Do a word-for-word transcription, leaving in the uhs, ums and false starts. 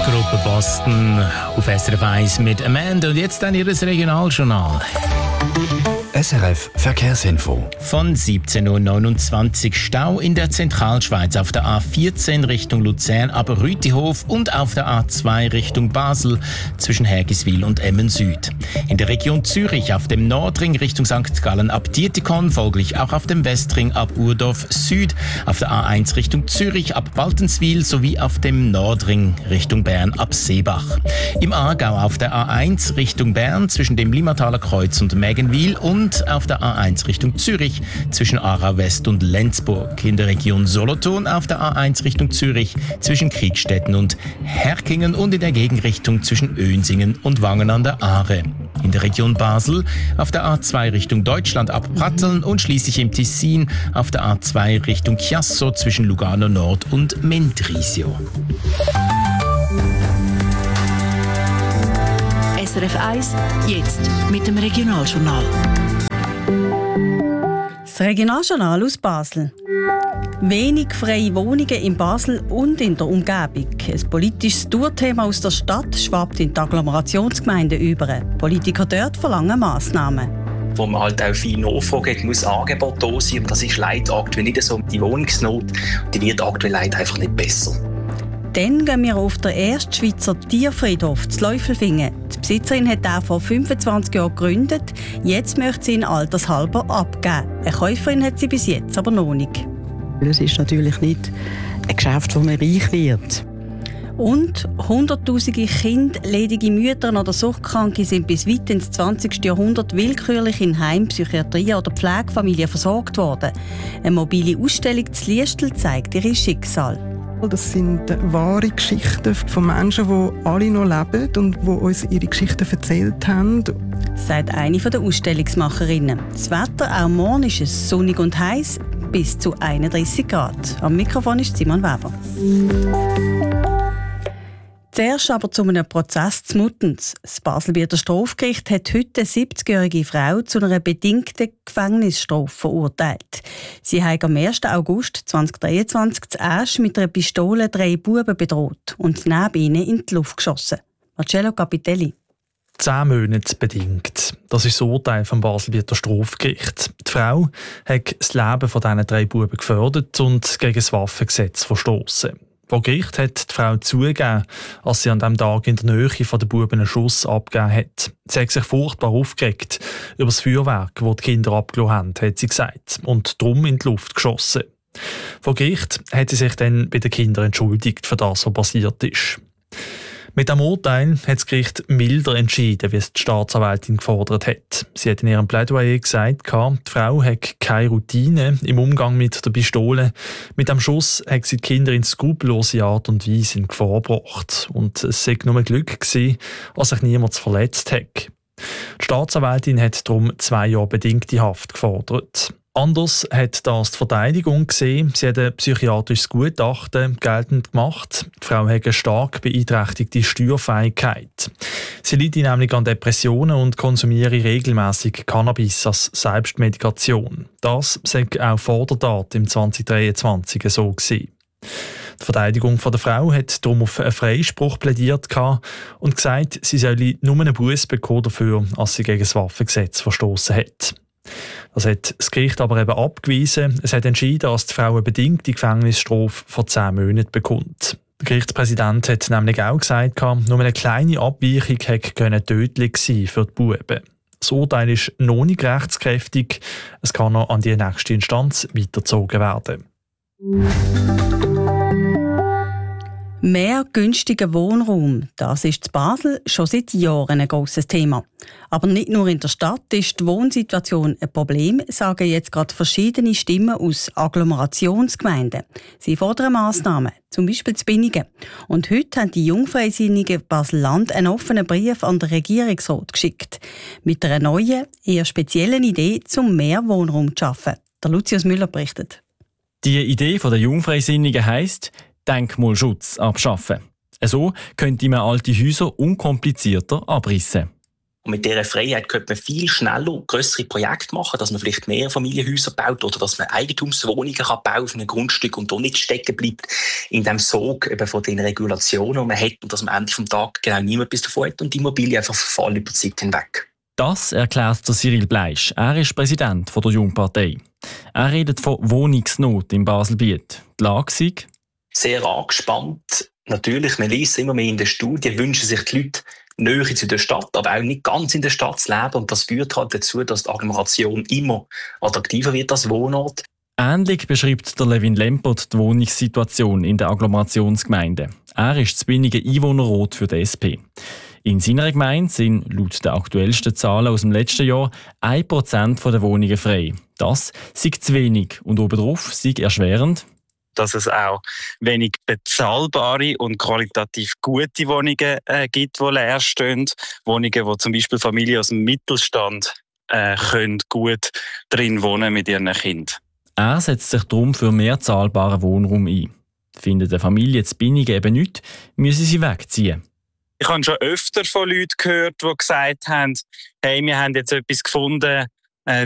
Gruppe Boston auf S R F eins mit Amanda und jetzt dann ihr Regionaljournal. S R F Verkehrsinfo. Von siebzehn Uhr neunundzwanzig Stau in der Zentralschweiz auf der A vierzehn Richtung Luzern ab Rütihof und auf der A zwei Richtung Basel zwischen Hergiswil und Emmen Süd. In der Region Zürich auf dem Nordring Richtung Sankt Gallen ab Dietikon, folglich auch auf dem Westring ab Urdorf Süd, auf der A eins Richtung Zürich ab Waltenswil sowie auf dem Nordring Richtung Bern ab Seebach. Im Aargau auf der A eins Richtung Bern zwischen dem Limmataler Kreuz und Mägenwil und auf der A eins Richtung Zürich zwischen Aarau West und Lenzburg. In der Region Solothurn auf der A eins Richtung Zürich zwischen Kriegstetten und Herkingen und in der Gegenrichtung zwischen Önsingen und Wangen an der Aare. In der Region Basel auf der A zwei Richtung Deutschland ab Pratteln und schließlich im Tessin auf der A zwei Richtung Chiasso zwischen Lugano Nord und Mendrisio. S R F eins, jetzt mit dem Regionaljournal. Das Regionaljournal aus Basel. Wenig freie Wohnungen in Basel und in der Umgebung. Ein politisches Tourthema aus der Stadt schwappt in die Agglomerationsgemeinden über. Politiker dort verlangen Massnahmen. Wo man halt auch viel Nachfrage hat, muss Angebot da sein. Und das ist leider aktuell nicht so. Die Wohnungsnot die wird aktuell leider einfach nicht besser. Dann gehen wir auf den ersten Schweizer Tierfriedhof zu Läufelfingen. Die Besitzerin hat den vor fünfundzwanzig Jahren gegründet. Jetzt möchte sie ihn altershalber abgeben. Eine Käuferin hat sie bis jetzt aber noch nicht. Es ist natürlich nicht ein Geschäft, wo man reich wird. Und hunderttausende Kinder, ledige Mütter oder Suchtkranke sind bis weit ins zwanzigsten Jahrhundert willkürlich in Heim, Psychiatrie oder Pflegefamilien versorgt worden. Eine mobile Ausstellung zu Liestl zeigt ihre Schicksal. Das sind wahre Geschichten von Menschen, die alle noch leben und die uns ihre Geschichten erzählt haben. Sagt eine der Ausstellungsmacherinnen. Das Wetter auch morgen ist es sonnig und heiß, bis zu einunddreissig Grad. Am Mikrofon ist Simon Weber. Zuerst aber zu einem Prozess zu Muttens. Das Baselbieter Strafgericht hat heute eine siebzigjährige Frau zu einer bedingten Gefängnisstrafe verurteilt. Sie hat am ersten August zweitausenddreiundzwanzig zu Asch mit einer Pistole drei Buben bedroht und neben ihnen in die Luft geschossen. Marcello Capitelli. Zehn Monate bedingt. Das ist das Urteil vom Baselbieter Strafgericht. Die Frau hat das Leben von diesen drei Buben gefördert und gegen das Waffengesetz verstoßen. Vor Gericht hat die Frau zugegeben, als sie an diesem Tag in der Nähe von den Buben einen Schuss abgegeben hat. Sie hat sich furchtbar aufgeregt über das Feuerwerk, das die Kinder abgelassen haben, hat sie gesagt, und darum in die Luft geschossen. Vor Gericht hat sie sich dann bei den Kindern entschuldigt für das, was passiert ist. Mit dem Urteil hat das Gericht milder entschieden, wie es die Staatsanwältin gefordert hat. Sie hat in ihrem Plädoyer gesagt, die Frau hat keine Routine im Umgang mit der Pistole. Mit dem Schuss hat sie die Kinder in skrupellose Art und Weise in Gefahr gebracht. Und es sei nur Glück gewesen, dass sich niemand verletzt hat. Die Staatsanwältin hat darum zwei Jahre bedingte Haft gefordert. Anders hat das die Verteidigung gesehen. Sie hat ein psychiatrisches Gutachten geltend gemacht. Die Frau hat eine stark beeinträchtigte Steuerfähigkeit. Sie leidet nämlich an Depressionen und konsumiere regelmäßig Cannabis als Selbstmedikation. Das sei auch vor der Tat im zweitausenddreiundzwanzig so gewesen. Die Verteidigung der Frau hat darum auf einen Freispruch plädiert und gesagt, sie solle nur einen Buß bekommen dafür, als sie gegen das Waffengesetz verstoßen hat. Das hat das Gericht aber eben abgewiesen. Es hat entschieden, dass die Frau eine bedingte Gefängnisstrafe von zehn Monaten bekommt. Der Gerichtspräsident hat nämlich auch gesagt, nur eine kleine Abweichung hätte tödlich sein für die Buben. Das Urteil ist noch nicht rechtskräftig. Es kann noch an die nächste Instanz weitergezogen werden. Mehr günstiger Wohnraum, das ist in Basel schon seit Jahren ein grosses Thema. Aber nicht nur in der Stadt ist die Wohnsituation ein Problem, sagen jetzt gerade verschiedene Stimmen aus Agglomerationsgemeinden. Sie fordern Massnahmen, zum Beispiel zu Binnigen. Und heute haben die Jungfreisinnigen Basel-Land einen offenen Brief an den Regierungsrat geschickt. Mit einer neuen, eher speziellen Idee, um mehr Wohnraum zu schaffen. Der Lucius Müller berichtet. Die Idee der Jungfreisinnigen heisst, Denkmalschutz abschaffen. So könnte man alte Häuser unkomplizierter abrissen. Und mit dieser Freiheit könnte man viel schneller grössere Projekte machen, dass man vielleicht mehr Familienhäuser baut oder dass man Eigentumswohnungen kann bauen auf einem Grundstück und da nicht stecken bleibt in dem Sog eben von den Regulationen, die man hat und dass man am Ende vom Tag genau niemand bis davon hat und die Immobilien einfach verfallen über die Zeit hinweg. Das erklärt der Cyril Bleisch. Er ist Präsident der Jungpartei. Er redet von Wohnungsnot im Baselbiet. Die Lage sei sehr angespannt. Natürlich, man liest immer mehr in den Studien, wünschen sich die Leute näher zu der Stadt, aber auch nicht ganz in der Stadt zu leben. Und das führt halt dazu, dass die Agglomeration immer attraktiver wird als Wohnort. Ähnlich beschreibt der Levin Lempert die Wohnungssituation in der Agglomerationsgemeinde. Er ist das wenige Einwohnerrot für die S P. In seiner Gemeinde sind laut den aktuellsten Zahlen aus dem letzten Jahr ein Prozent der Wohnungen frei. Das sei zu wenig und obendrauf sei erschwerend, dass es auch wenig bezahlbare und qualitativ gute Wohnungen äh, gibt, die leer stehen. Wohnungen, wo zum Beispiel Familien aus dem Mittelstand äh, können gut drin wohnen mit ihren Kindern. Er setzt sich darum für mehr zahlbaren Wohnraum ein. Findet eine Familie zu Binningen eben nicht, müssen sie wegziehen. Ich habe schon öfter von Leuten gehört, die gesagt haben, hey, wir haben jetzt etwas gefunden,